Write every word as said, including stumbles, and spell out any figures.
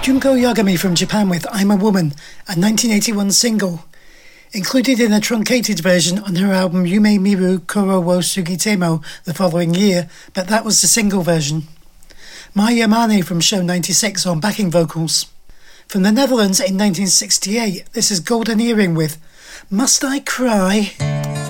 Junko Yagami from Japan with I'm a Woman, a nineteen eighty-one single. Included in a truncated version on her album Yume Miru Koro wo Sugitemo the following year, but that was the single version. Mai Yamane from Show ninety-six on backing vocals. From the Netherlands in nineteen sixty-eight, this is Golden Earring with Must I Cry?